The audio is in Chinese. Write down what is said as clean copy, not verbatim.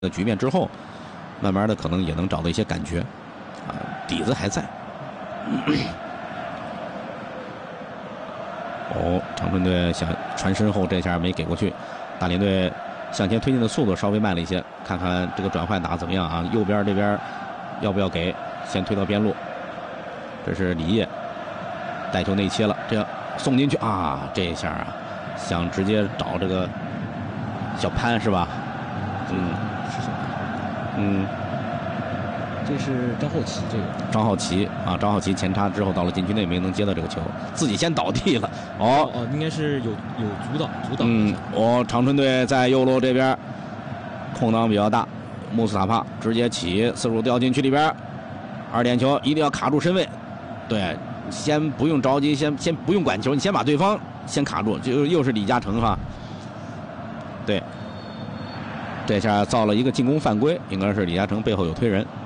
的局面之后，慢慢的可能也能找到一些感觉，底子还在。长春队想传身后，这下没给过去，大连队向前推进的速度稍微慢了一些，看看这个转换打怎么样啊？右边这边要不要给？先推到边路，这是李烨带球内切了，这样送进去啊！这一下想直接找这个小潘是吧？ 是小潘。这是张浩奇，这个张浩奇前插之后到了禁区内没能接到这个球，自己先倒地了。 应该是有阻挡。 长春队在右路这边空档比较大，穆斯塔帕直接起四处掉禁区里边，2点球一定要卡住身位。对，先不用着急，先不用管球，你先把对方先卡住。又是李嘉诚哈。对，这下造了一个进攻犯规，应该是李嘉诚背后有推人。